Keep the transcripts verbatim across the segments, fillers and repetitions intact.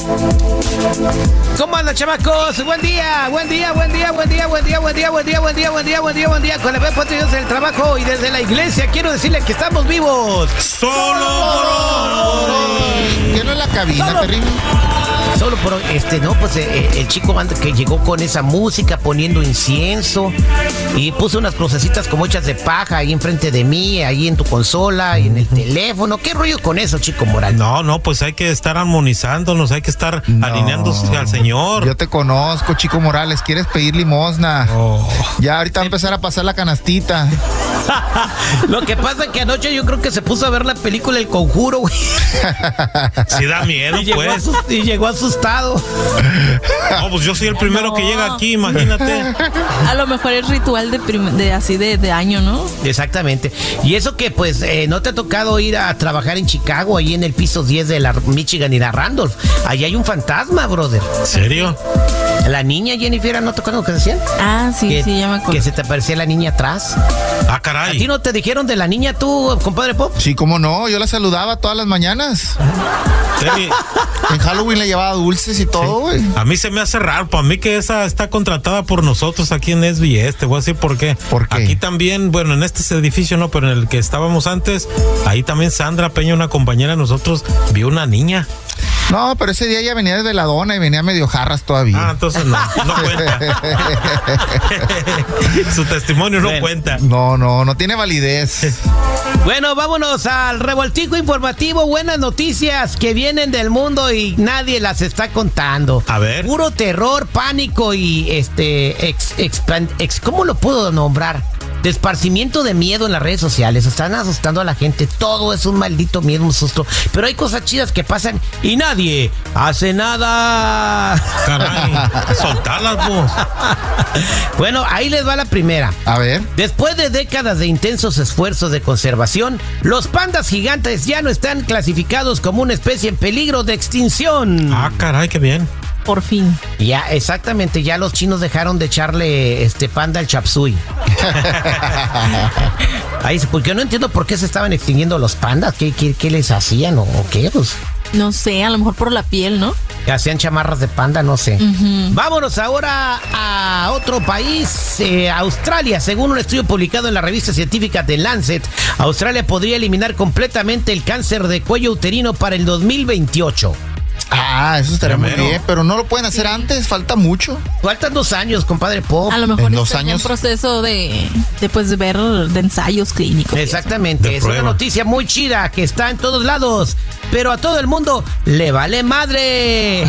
¿Cómo andan, chamacos? Buen día, buen día, buen día, buen día, buen día, buen día, buen día, buen día, buen día, buen día, buen día. Con la vez desde el trabajo y desde la iglesia quiero decirles que estamos vivos. Solo. ¿Qué no es la cabina, terrible? Solo por este, no, pues eh, el chico que llegó con esa música poniendo incienso y puso unas crucecitas como hechas de paja ahí enfrente de mí, ahí en tu consola y en el teléfono. ¿Qué rollo con eso, Chico Morales? No, no, pues hay que estar armonizándonos, hay que estar no. alineándose al Señor. Yo te conozco, Chico Morales, quieres pedir limosna. Oh. Ya ahorita va a empezar a pasar la canastita. Lo que pasa es que anoche yo creo que se puso a ver la película El Conjuro, güey. Sí da miedo, y pues. Llegó y llegó asustado. No, pues yo soy el primero no. que llega aquí, imagínate. A lo mejor es ritual de, prim- de así de, de año, ¿no? Exactamente. Y eso que pues eh, no te ha tocado ir a trabajar en Chicago, ahí en el piso diez de la Michigan y la Randolph. Ahí hay un fantasma, brother. ¿En serio? La niña Jennifer, ¿no te acuerdas lo que decían? Ah, sí, que, sí, ya me acuerdo. Que se te aparecía la niña atrás. Ah, caray. ¿A ti no te dijeron de la niña tú, compadre Pop? Sí, cómo no, yo la saludaba todas las mañanas. Sí. En Halloween le llevaba dulces y todo, güey. Sí. A mí se me hace raro, para mí que esa está contratada por nosotros aquí en S B S, te voy a decir por qué. ¿Por qué? Aquí también, bueno, en este edificio no, pero en el que estábamos antes, ahí también Sandra Peña, una compañera de nosotros, vio una niña. No, pero ese día ella venía desde la dona y venía medio jarras todavía. Ah, entonces no, no cuenta. Su testimonio no bueno. cuenta. No, no, no tiene validez. Bueno, vámonos al revoltijo informativo. Buenas noticias que vienen del mundo y nadie las está contando. A ver. Puro terror, pánico y este, ex, ex, ex, ¿cómo lo puedo nombrar? Desparcimiento de miedo en las redes sociales. Están asustando a la gente. Todo es un maldito miedo, un susto. Pero hay cosas chidas que pasan y nadie hace nada. Caray, soltarlas vos. Bueno, ahí les va la primera. A ver. Después de décadas de intensos esfuerzos de conservación, los pandas gigantes ya no están clasificados como una especie en peligro de extinción. Ah, caray, qué bien. Por fin. Ya, exactamente, ya los chinos dejaron de echarle este panda al chapsui. Ahí, porque no entiendo por qué se estaban extinguiendo los pandas. ¿Qué, qué, qué les hacían o, o qué? Pues, no sé, a lo mejor por la piel, ¿no? Hacían chamarras de panda, no sé. Uh-huh. Vámonos ahora a otro país, eh, Australia. Según un estudio publicado en la revista científica The Lancet, Australia podría eliminar completamente el cáncer de cuello uterino para el dos mil veintiocho. Ah, eso estaría muy bien, pero no lo pueden hacer antes, falta mucho. Faltan dos años, compadre Pop. A lo mejor en es dos años. un proceso de, de pues de ver de ensayos clínicos. Exactamente, es una noticia muy chida que está en todos lados, pero a todo el mundo le vale madre.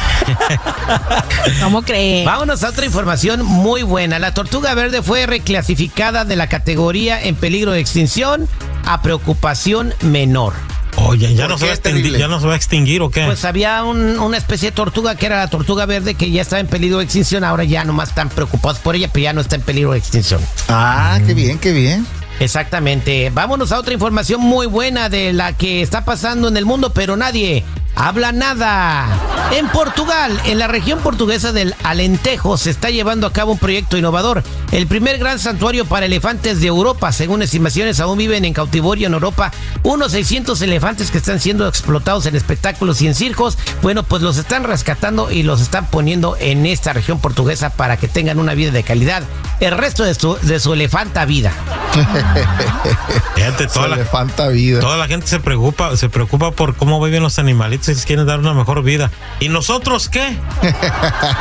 ¿Cómo crees? Vámonos a otra información muy buena. La tortuga verde fue reclasificada de la categoría en peligro de extinción a preocupación menor. Oye, ¿ya no, se va a extinguir, ¿ya no se va a extinguir o qué? Pues había un, una especie de tortuga que era la tortuga verde que ya estaba en peligro de extinción. Ahora ya nomás están preocupados por ella, pero ya no está en peligro de extinción. Ah, mm. qué bien, qué bien. Exactamente. Vámonos a otra información muy buena de la que está pasando en el mundo, pero nadie habla nada. En Portugal, en la región portuguesa del Alentejo, se está llevando a cabo un proyecto innovador. El primer gran santuario para elefantes de Europa. Según estimaciones, aún viven en cautiverio en Europa unos seiscientos elefantes que están siendo explotados en espectáculos y en circos. Bueno, pues los están rescatando y los están poniendo en esta región portuguesa para que tengan una vida de calidad el resto de su, de su elefanta vida. Fíjate, toda la, elefanta vida. Toda la gente se preocupa, se preocupa por cómo viven los animalitos y les quieren dar una mejor vida. ¿Y nosotros qué?